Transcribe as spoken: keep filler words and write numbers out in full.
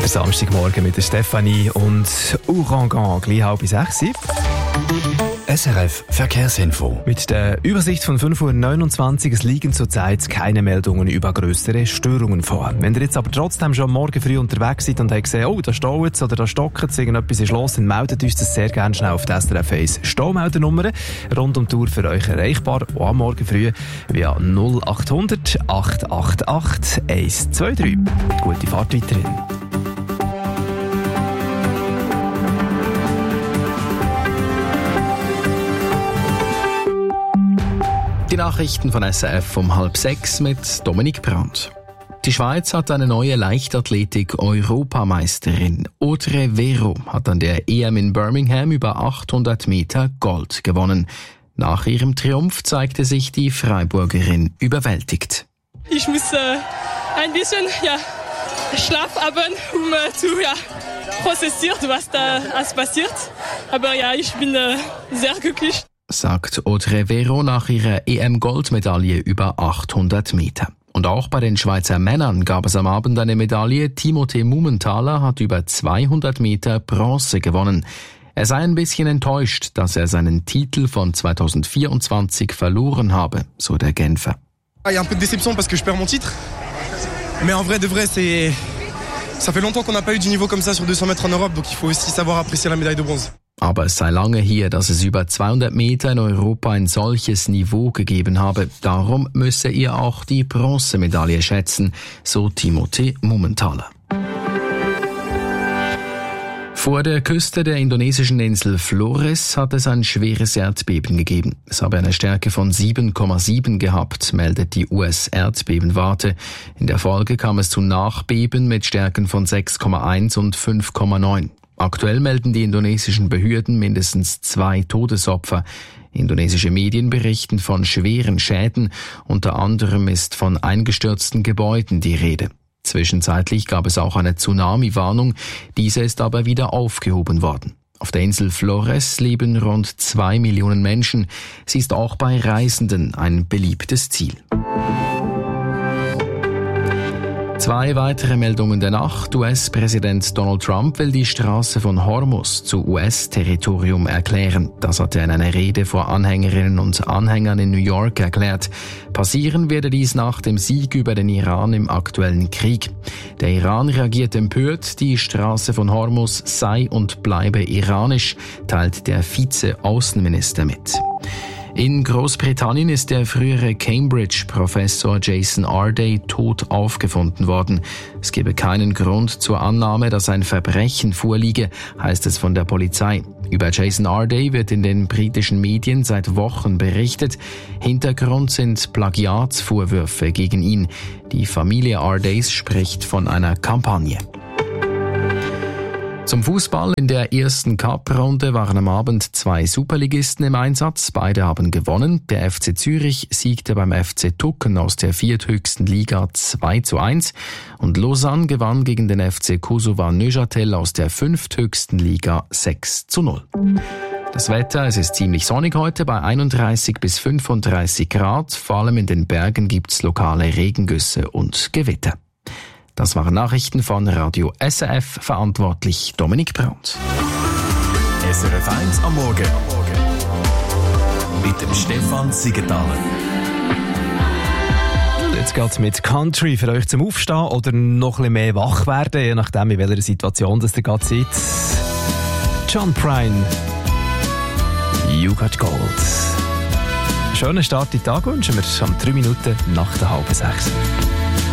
Der Samstagmorgen mit der Stefanie und Ouragan, gleich halb sechs. S R F Verkehrsinfo. Mit der Übersicht von fünf Uhr neunundzwanzig, es liegen zurzeit keine Meldungen über grössere Störungen vor. Wenn ihr jetzt aber trotzdem schon morgen früh unterwegs seid und habt gesehen, oh, da staut es oder da stockt es, irgendetwas ist los, dann meldet uns das sehr gerne schnell auf die S R F eins Staumeldernummer rund um die Tour für euch erreichbar, auch am Morgen früh via null acht hundert acht acht acht eins zwei drei. Gute Fahrt weiterhin. Die Nachrichten von S R F um halb sechs mit Dominik Brandt. Die Schweiz hat eine neue Leichtathletik-Europameisterin. Audrey Vero hat an der E M in Birmingham über achthundert Meter Gold gewonnen. Nach ihrem Triumph zeigte sich die Freiburgerin überwältigt. Ich muss äh, ein bisschen ja, Schlaf haben, um äh, zu ja, prozessieren, was da alles passiert. Aber ja, ich bin äh, sehr glücklich, sagt Audrey Vero nach ihrer E M-Goldmedaille über achthundert Meter. Und auch bei den Schweizer Männern gab es am Abend eine Medaille. Timothée Mumenthaler hat über zweihundert Meter Bronze gewonnen. Er sei ein bisschen enttäuscht, dass er seinen Titel von zwanzig vierundzwanzig verloren habe, so der Genfer. Il y a un peu de déception parce que je perds mon titre. Mais en vrai de vrai, c'est ça fait longtemps qu'on n'a pas eu du niveau comme ça sur deux cents mètres en Europe, donc il faut aussi savoir apprécier la médaille de bronze. Aber es sei lange her, dass es über zweihundert Meter in Europa ein solches Niveau gegeben habe. Darum müsse ihr auch die Bronzemedaille schätzen, so Timothée Mumenthaler. Vor der Küste der indonesischen Insel Flores hat es ein schweres Erdbeben gegeben. Es habe eine Stärke von sieben Komma sieben gehabt, meldet die U S-Erdbebenwarte. In der Folge kam es zu Nachbeben mit Stärken von sechs Komma eins und fünf Komma neun. Aktuell melden die indonesischen Behörden mindestens zwei Todesopfer. Indonesische Medien berichten von schweren Schäden. Unter anderem ist von eingestürzten Gebäuden die Rede. Zwischenzeitlich gab es auch eine Tsunami-Warnung. Diese ist aber wieder aufgehoben worden. Auf der Insel Flores leben rund zwei Millionen Menschen. Sie ist auch bei Reisenden ein beliebtes Ziel. Zwei weitere Meldungen der Nacht. U S-Präsident Donald Trump will die Straße von Hormuz zu U S-Territorium erklären. Das hat er in einer Rede vor Anhängerinnen und Anhängern in New York erklärt. Passieren werde dies nach dem Sieg über den Iran im aktuellen Krieg. Der Iran reagiert empört, die Straße von Hormuz sei und bleibe iranisch, teilt der Vize-Außenminister mit. In Großbritannien ist der frühere Cambridge-Professor Jason Arday tot aufgefunden worden. Es gebe keinen Grund zur Annahme, dass ein Verbrechen vorliege, heißt es von der Polizei. Über Jason Arday wird in den britischen Medien seit Wochen berichtet. Hintergrund sind Plagiatsvorwürfe gegen ihn. Die Familie Ardays spricht von einer Kampagne. Zum Fußball. In der ersten Cup-Runde waren am Abend zwei Superligisten im Einsatz. Beide haben gewonnen. Der F C Zürich siegte beim F C Tucken aus der vierthöchsten Liga zwei zu eins. Und Lausanne gewann gegen den F C Kosovo Neuchâtel aus der fünfthöchsten Liga sechs zu null. Das Wetter, es ist ziemlich sonnig heute bei einunddreißig bis fünfunddreißig Grad. Vor allem in den Bergen gibt's lokale Regengüsse und Gewitter. Das waren Nachrichten von Radio S R F, verantwortlich Dominik Brandt. S R F eins am Morgen. Mit dem Stefan Siegenthaler. Jetzt geht's mit Country für euch zum Aufstehen oder noch ein bisschen mehr wach werden, je nachdem in welcher Situation das ihr gerade seid. John Prine, You Got Gold. Schönen Start in den Tag wünschen wir, um drei Minuten nach der halben sechs.